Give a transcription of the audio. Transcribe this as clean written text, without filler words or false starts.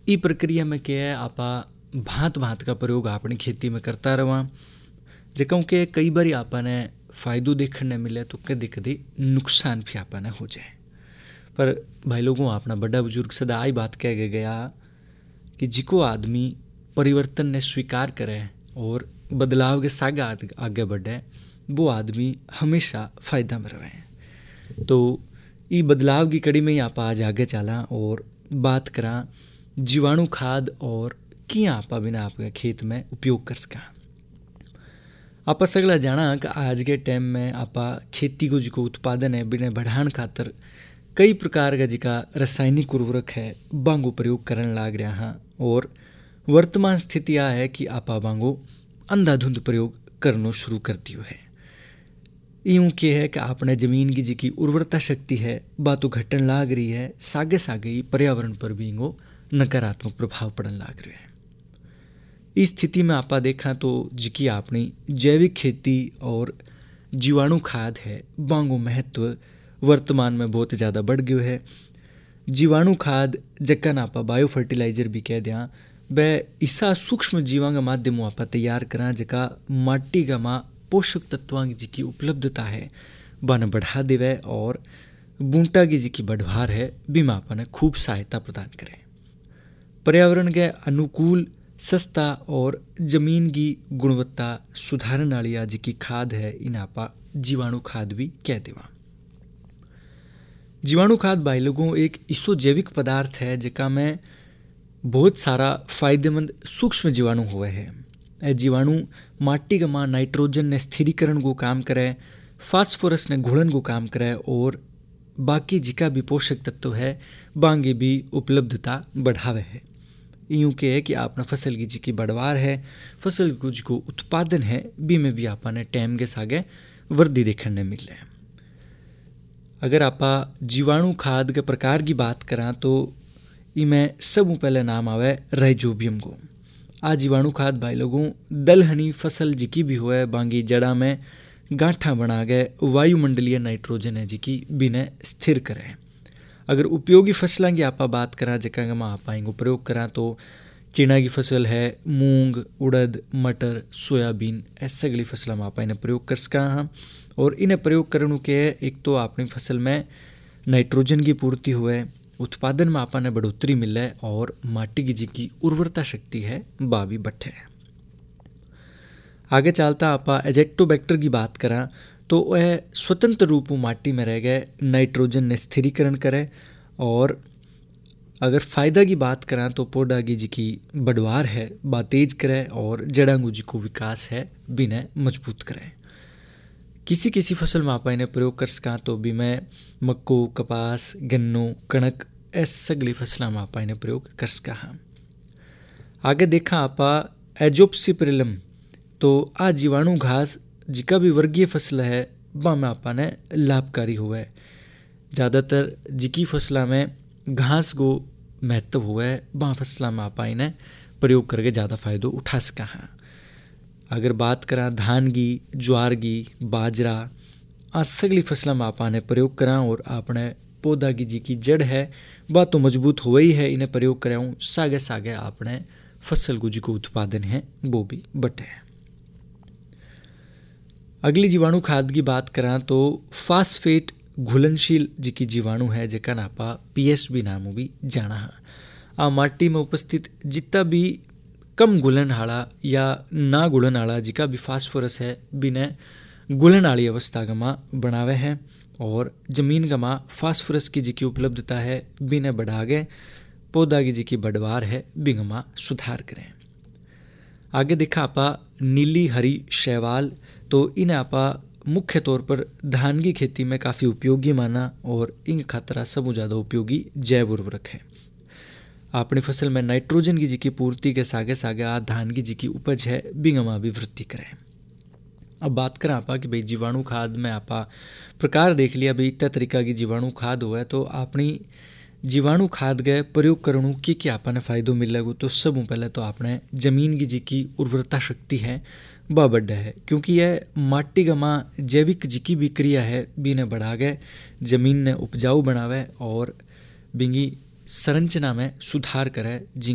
ई प्रक्रिया में क्या है आपा भांत भांत का प्रयोग अपनी खेती में करता रहा जकों के कई बार आपने फायदो देखने मिले तो कभी कभी नुकसान भी आपने हो जाए। पर भाई लोगों अपना बड़ा बुजुर्ग सदा आई बात कह गया कि जिको आदमी परिवर्तन ने स्वीकार करे और बदलाव के साथ आगे बढ़े वो आदमी हमेशा फायदा में रहे। तो ये बदलाव की कड़ी में ही आप आज आगे चला और बात करा जीवाणु खाद और किया आपा बिना आपके खेत में उपयोग कर सका। आप सगला जाना कि आज के टाइम में आपा खेती को जो उत्पादन है बिना बढ़ाने खातर कई प्रकार का जिका रासायनिक उर्वरक है बांगो प्रयोग करने लाग रहा हाँ और वर्तमान स्थिति यह है कि आपा बांगो अंधाधुंध प्रयोग करना शुरू कर दियो है। यूँ के है कि आपने जमीन की जिकी उर्वरता शक्ति है बात तो घटन लाग रही है, सागे सागे पर्यावरण पर भी इनको नकारात्मक प्रभाव पड़न लाग रहे हैं। इस स्थिति में आपा देखा तो जिकी अपनी जैविक खेती और जीवाणु खाद है बांगो महत्व वर्तमान में बहुत ज़्यादा बढ़ गयो है। जीवाणु खाद जक्का आपा बायो फर्टिलाइजर भी कह दिया वह इसा सूक्ष्म जीवा के माध्यम आप तैयार करा जका माटी का माँ पोषक तत्वों की जिकी उपलब्धता है बन बढ़ा देवे और बूंटा की जिकी बढ़वार है बीमा आपने खूब सहायता प्रदान करें। पर्यावरण के अनुकूल सस्ता और जमीन की गुणवत्ता सुधारने वाली जिकी खाद है इन आपा जीवाणु खाद भी कह देवा। जीवाणु खाद भाई लोगों एक इसो जैविक पदार्थ है जिका में बहुत सारा फायदेमंद सूक्ष्म जीवाणु हुए हैं। जीवाणु माटी का माँ नाइट्रोजन ने स्थिरीकरण को काम करे, फास्फोरस ने घुलन को काम करे और बाकी जिका भी पोषक तत्व है बांगे भी उपलब्धता बढ़ावे है। यूँ के है कि आपने फसल की जिकी बढ़वार है फसल को जो उत्पादन है बी में भी आपने टाइम के सागे वृद्धि देखने मिले। अगर आपा जीवाणु खाद के प्रकार की बात करा तो इमें सब पहले नाम आवे राइजोबियम को। आ जीवाणु खाद भाई लोगों दलहनी फसल जिकी भी हुए बांगी जड़ा में गांठा बना गए वायुमंडलीय नाइट्रोजन है जिकी बिने स्थिर करे। अगर उपयोगी फसलों की आपा बात करा जगह में आप इनको प्रयोग करा तो चीना की फसल है मूंग उड़द मटर सोयाबीन ऐसे सगली फसल में आप इन्हें प्रयोग कर सका हाँ। और इन्हें प्रयोग करने के एक तो अपनी फसल में नाइट्रोजन की पूर्ति हुए उत्पादन में आपने बढ़ोतरी मिले और माटी की जिकी उर्वरता शक्ति है बा भी बढ़े। आगे चलता आपा एजेक्टोबैक्टर की बात करा तो वह स्वतंत्र रूप माटी में रह गए नाइट्रोजन ने स्थिरीकरण करे और अगर फ़ायदा की बात करा तो पौधा की जिकी बढ़वार है बा तेज करे और जड़ांगू जी को विकास है बिना मजबूत करे। किसी किसी फसल में आप इन्हें प्रयोग कर सका तो भी मैं मक्को कपास गन्नो कणक ऐसे सगली फसलों में आप इन्हें प्रयोग कर सका हाँ। आगे देखा आपा एजोप्सिपरिलम तो आ जीवाणु घास जिका भी वर्गीय फसल है बा में आपने लाभकारी हुआ है। ज़्यादातर जिकी फसलों में घास को महत्व हुआ है बा फसलों में आप इन्हें प्रयोग करके ज़्यादा फायदो उठा सका हाँ। अगर बात करा धान की ज्वार की बाजरा आ सगली फसलों में आपने प्रयोग करा और आपने पौधा की जिकी जड़ है वह तो मजबूत हो ही है इन्हें प्रयोग कराऊँ सागे सागे आपने फसल को जिको उत्पादन है वो भी बढ़े। अगली जीवाणु खाद की बात करा तो फास्फेट घुलनशील जिकी जीवाणु है जका नापा पीएसबी नामों भी जाना है। आ माटी में उपस्थित जितना भी कम घुलन हाड़ा या ना घुलन हाड़ा जिका भी फास्फोरस है बिना घुलन वाली अवस्था का माँ बनावे हैं और जमीन का माँ फास्फोरस की जिकी उपलब्धता है बिना बढ़ा गए पौधा की जिकी बढ़वार है बिंग माँ सुधार करें। आगे देखा आपा नीली हरी शैवाल तो इन आपा मुख्य तौर पर धान की खेती में काफ़ी उपयोगी माना और इन खातरा सबसे ज़्यादा उपयोगी जैव उर्वरक है। अपनी फसल में नाइट्रोजन की जिकी पूर्ति के सागे सागे आ धान की जिकी उपज है बिंगमा भी वृद्धि करें। अब बात करें आपा कि भाई जीवाणु खाद में आपा प्रकार देख लिया भाई इतना तरीका की जीवाणु खाद हुआ है तो अपनी जीवाणु खाद गए प्रयोग करणु की क्या आपने फायदो मिलेगा तो सब पहले तो आपने जमीन की जिकी उर्वरता शक्ति है वह बढ़ा है क्योंकि यह माटी का माँ जैविक जिकी भी क्रिया है बिने बढ़ा गए जमीन ने उपजाऊ बनावे और बिंगी संरचना में सुधार करे।